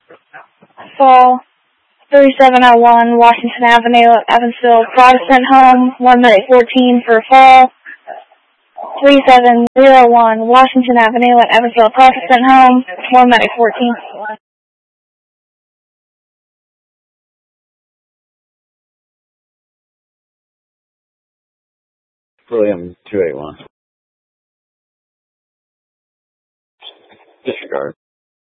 Fall 3701 Washington Avenue at Evansville Protestant Home, 1 minute 14 for fall. 3701 Washington Avenue at Evansville Protestant Home, 1 minute 14. William 281. Disregard.